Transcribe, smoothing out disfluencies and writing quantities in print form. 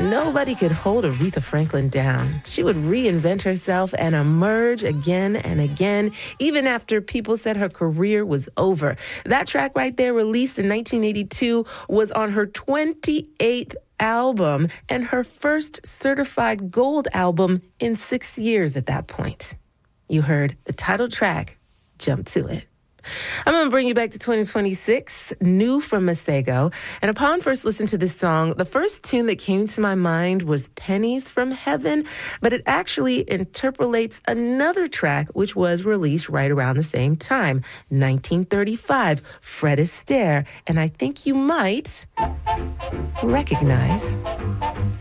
Nobody could hold Aretha Franklin down. She would reinvent herself and emerge again and again, even after people said her career was over. That track right there, released in 1982, was on her 28th album and her first certified gold album in 6 years at that point. You heard the title track, Jump to It. I'm going to bring you back to 2026, new from Masego. And upon first listening to this song, the first tune that came to my mind was Pennies from Heaven, but it actually interpolates another track which was released right around the same time, 1935, Fred Astaire. And I think you might recognize